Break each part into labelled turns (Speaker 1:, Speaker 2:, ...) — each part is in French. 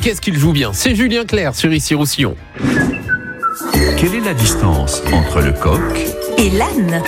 Speaker 1: qu'est-ce qu'il joue bien? C'est Julien Clerc sur Issy-Roussillon.
Speaker 2: Quelle est la distance entre le coq
Speaker 3: et l'âne?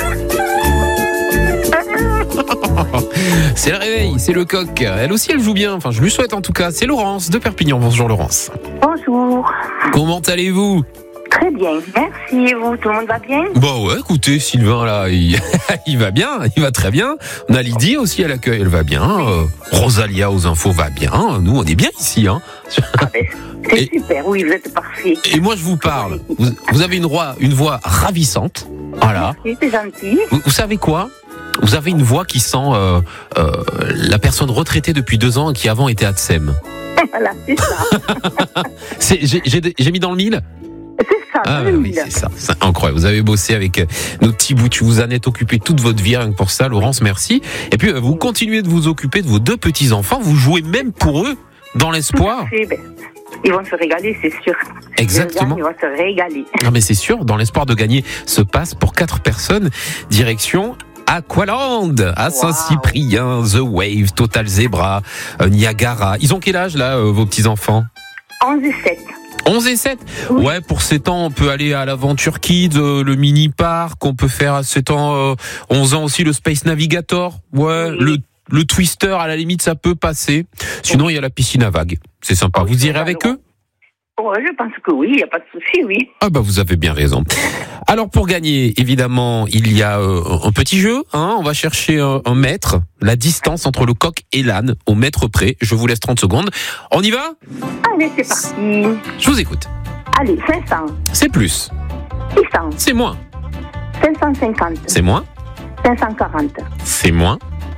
Speaker 1: C'est le réveil, c'est le coq. Elle aussi, elle joue bien. Enfin, je lui souhaite en tout cas. C'est Laurence de Perpignan. Bonjour Laurence.
Speaker 4: Bonjour.
Speaker 1: Comment allez-vous?
Speaker 4: Très bien, merci. Et vous, tout le monde va bien?
Speaker 1: Bah ouais, écoutez, Sylvain là, il va bien, il va très bien. On a Lydie aussi à l'accueil, elle va bien. Rosalia aux infos va bien. Nous, on est bien ici, hein.
Speaker 4: Ah ben, c'est super, oui, vous êtes parfait.
Speaker 1: Et moi, je vous parle. Vous avez une voix ravissante. Voilà.
Speaker 4: Merci, c'est gentil.
Speaker 1: Vous savez quoi? Vous avez une voix qui sent la personne retraitée depuis 2 ans et qui avant était ATSEM.
Speaker 4: Voilà, c'est ça.
Speaker 1: J'ai mis dans le mille?
Speaker 4: C'est ça,
Speaker 1: Ah oui, c'est ça. C'est incroyable. Vous avez bossé avec nos petits bouts. Vous en êtes occupé toute votre vie, rien que pour ça, Laurence, merci. Et puis, vous continuez de vous occuper de vos 2 petits-enfants. Vous jouez même pour eux, dans l'espoir.
Speaker 4: Ils vont se régaler, c'est sûr.
Speaker 1: Exactement.
Speaker 4: Ils vont se régaler.
Speaker 1: Non, mais c'est sûr, dans l'espoir de gagner ce pass pour 4 personnes, direction Aqualand, à Saint-Cyprien, The Wave, Total Zebra, Niagara. Ils ont quel âge, là, vos petits-enfants?
Speaker 4: 11 et 7.
Speaker 1: 11 et 7 ?
Speaker 4: Oui.
Speaker 1: Ouais, pour 7 ans, on peut aller à l'Aventure Kids, le mini-parc, on peut faire à 7 ans, 11 ans aussi le Space Navigator. Ouais, oui. Le Twister, à la limite, ça peut passer. Sinon, il y a la piscine à vagues. C'est sympa. Vous irez avec eux ?
Speaker 4: Ouais, je pense que oui, il n'y a pas de souci, oui.
Speaker 1: Ah bah vous avez bien raison. Alors pour gagner, évidemment, il y a un petit jeu. On va chercher un mètre, la distance entre le coq et l'âne, au mètre près. Je vous laisse 30 secondes. On y va ?
Speaker 4: Allez, c'est parti.
Speaker 1: Je vous écoute.
Speaker 4: Allez, 500.
Speaker 1: C'est plus.
Speaker 4: 600.
Speaker 1: C'est moins.
Speaker 4: 550.
Speaker 1: C'est moins.
Speaker 4: 540.
Speaker 1: C'est moins.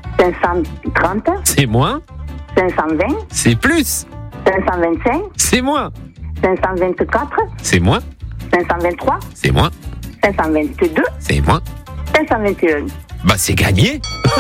Speaker 4: 530.
Speaker 1: C'est moins.
Speaker 4: 520.
Speaker 1: C'est plus.
Speaker 4: 525.
Speaker 1: C'est moins.
Speaker 4: 524.
Speaker 1: C'est moins.
Speaker 4: 523.
Speaker 1: C'est moins.
Speaker 4: 522.
Speaker 1: C'est moins.
Speaker 4: 521.
Speaker 1: Bah c'est gagné.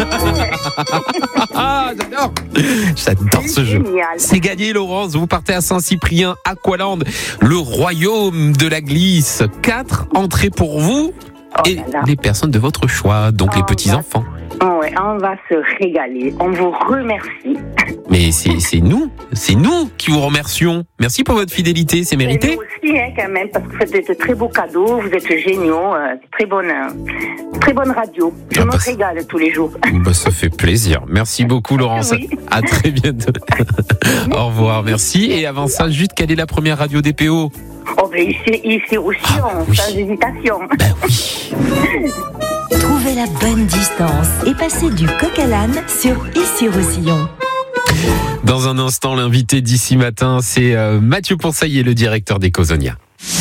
Speaker 1: Ah, j'adore ce jeu.
Speaker 4: Génial.
Speaker 1: C'est gagné, Laurence. Vous partez à Saint-Cyprien, Aqualand, le royaume de la glisse. 4 entrées pour vous et les personnes de votre choix, donc les petits-enfants.
Speaker 4: Ouais, on va se régaler. On vous remercie.
Speaker 1: Mais c'est nous qui vous remercions. Merci pour votre fidélité, c'est mérité.
Speaker 4: Et vous aussi, quand même, parce que vous faites de très beaux cadeaux, vous êtes géniaux, très bonne radio. Je me régale tous les jours.
Speaker 1: Bah, ça fait plaisir. Merci beaucoup, Laurence.
Speaker 4: Oui.
Speaker 1: À très bientôt. Au revoir, merci. Et avant ça, juste, quelle est la première radio DPO ?
Speaker 4: Oh, ben ici aussi,
Speaker 1: oui.
Speaker 4: sans hésitation.
Speaker 1: Ben oui.
Speaker 3: Trouvez la bonne distance et passez du coq à l'âne sur Issy-Roussillon.
Speaker 1: Dans un instant, l'invité d'ici matin, c'est Mathieu Ponsaillet, le directeur d'Ecosonia.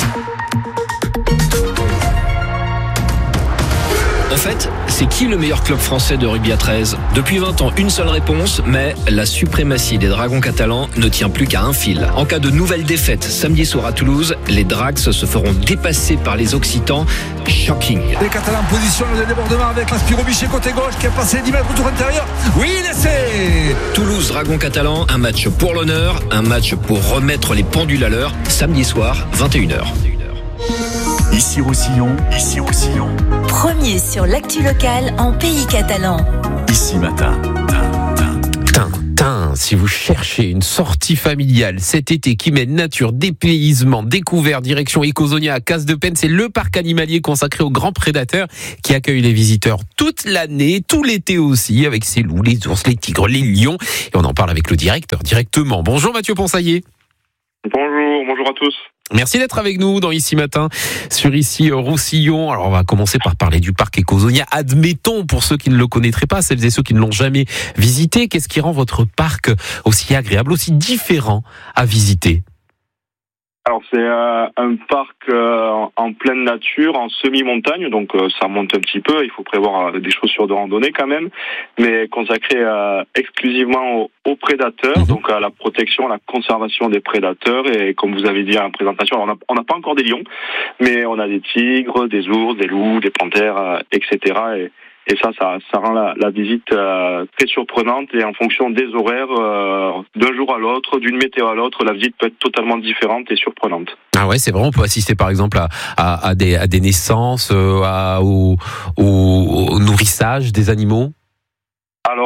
Speaker 5: En fait, c'est qui le meilleur club français de rugby à 13 ? Depuis 20 ans, une seule réponse, mais la suprématie des Dragons catalans ne tient plus qu'à un fil. En cas de nouvelle défaite samedi soir à Toulouse, les Drags se feront dépasser par les Occitans. Shocking.
Speaker 6: Les Catalans en position de débordement avec la Spiro Bichet côté gauche qui a passé 10 mètres au tour intérieur. Oui, l'essai.
Speaker 5: Toulouse, Dragons catalans, un match pour l'honneur, un match pour remettre les pendules à l'heure, samedi soir, 21h.
Speaker 2: Issy-Roussillon, Issy-Roussillon.
Speaker 3: Premier sur l'actu locale en pays catalan.
Speaker 2: Ici matin.
Speaker 1: Si vous cherchez une sortie familiale cet été qui mène nature, dépaysement, découvert, direction Ecosonia à Casse-de-Penne, c'est le parc animalier consacré aux grands prédateurs qui accueille les visiteurs toute l'année, tout l'été aussi, avec ses loups, les ours, les tigres, les lions. Et on en parle avec le directeur directement. Bonjour Mathieu Ponsaillet.
Speaker 7: Bonjour à tous.
Speaker 1: Merci d'être avec nous dans Ici Matin sur Issy-Roussillon. Alors on va commencer par parler du parc Ecosonia. Admettons, pour ceux qui ne le connaîtraient pas, celles et ceux qui ne l'ont jamais visité, qu'est-ce qui rend votre parc aussi agréable, aussi différent à visiter ?
Speaker 7: Alors c'est un parc en pleine nature, en semi-montagne, donc ça monte un petit peu, il faut prévoir des chaussures de randonnée quand même, mais consacré exclusivement aux prédateurs, donc à la protection, à la conservation des prédateurs, et comme vous avez dit à la présentation, alors on n'a pas encore des lions, mais on a des tigres, des ours, des loups, des panthères, etc. Et ça rend la visite très surprenante, et en fonction des horaires, d'un jour à l'autre, d'une météo à l'autre, la visite peut être totalement différente et surprenante.
Speaker 1: Ah ouais, c'est vrai, on peut assister par exemple à des naissances, au nourrissage des animaux.
Speaker 7: Alors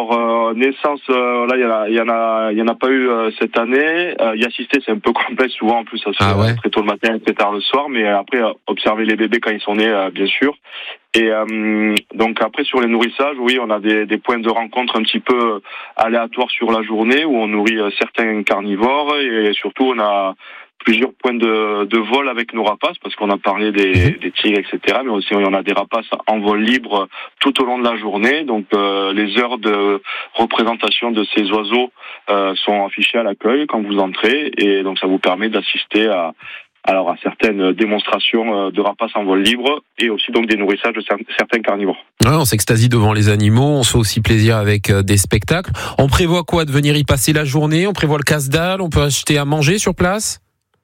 Speaker 7: naissance, là, il y en a pas eu cette année. Y assister, c'est un peu complexe souvent. En plus, ça se fait très tôt le matin, très tard le soir. Mais après, observer les bébés quand ils sont nés, bien sûr. Et donc après, sur les nourrissages, oui, on a des points de rencontre un petit peu aléatoires sur la journée où on nourrit certains carnivores et surtout on a plusieurs points de vol avec nos rapaces, parce qu'on a parlé des tigres, etc. Mais aussi, on a des rapaces en vol libre tout au long de la journée. Donc, les heures de représentation de ces oiseaux sont affichées à l'accueil quand vous entrez. Et donc, ça vous permet d'assister à certaines démonstrations de rapaces en vol libre et aussi donc des nourrissages de certains carnivores.
Speaker 1: Ouais, on s'extasie devant les animaux, on se fait aussi plaisir avec des spectacles. On prévoit quoi, de venir y passer la journée? On prévoit le casse-dalle? On peut acheter à manger sur place?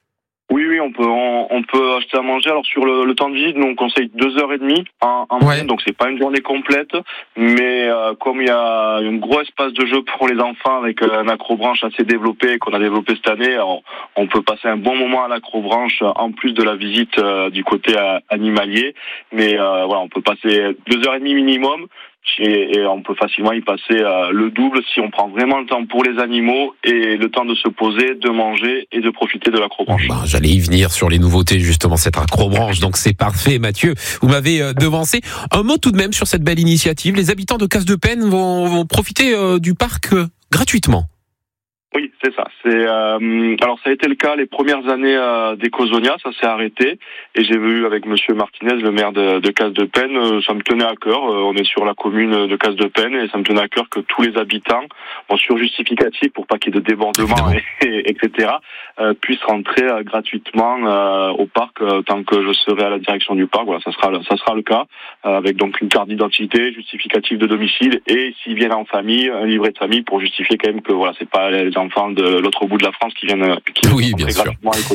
Speaker 7: Oui, on peut acheter à manger. Alors sur le temps de visite, nous on conseille 2h30 en moyenne, donc c'est pas une journée complète, mais comme il y a un gros espace de jeu pour les enfants avec un accrobranche assez développé qu'on a développé cette année, alors, on peut passer un bon moment à l'accrobranche en plus de la visite du côté animalier, mais voilà, on peut passer 2h30 minimum. Et on peut facilement y passer le double si on prend vraiment le temps pour les animaux et le temps de se poser, de manger et de profiter de l'accrobranche.
Speaker 1: J'allais y venir sur les nouveautés, justement, cette accrobranche, donc c'est parfait, Mathieu. Vous m'avez devancé. Un mot tout de même sur cette belle initiative. Les habitants de Casse-de-Pène vont profiter du parc gratuitement.
Speaker 7: Oui, c'est ça. Alors ça a été le cas les premières années d'Ecosonia, ça s'est arrêté. Et j'ai vu avec Monsieur Martinez, le maire de Casse-de-Pène, ça me tenait à cœur. On est sur la commune de Casse-de-Pène et ça me tenait à cœur que tous les habitants, sur justificatif pour pas qu'il y ait de débordement, etc., puissent rentrer gratuitement au parc tant que je serai à la direction du parc. Voilà, ça sera le cas avec donc une carte d'identité, justificatif de domicile et s'ils viennent en famille, un livret de famille pour justifier quand même que voilà, c'est pas les enfants de l'autre bout de la France qui viennent
Speaker 1: bien sûr.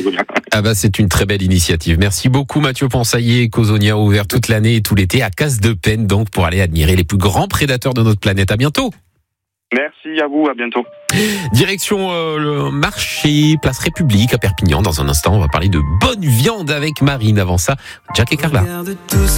Speaker 1: C'est une très belle initiative. Merci beaucoup Mathieu Ponsaillet. Ecosonia ouvert toute l'année et tout l'été à Casse-de-Pène, donc pour aller admirer les plus grands prédateurs de notre planète. À bientôt.
Speaker 7: Merci à vous, à bientôt.
Speaker 1: Direction le marché Place République à Perpignan. Dans un instant, on va parler de bonne viande avec Marine. Avant ça, Jack et Carla.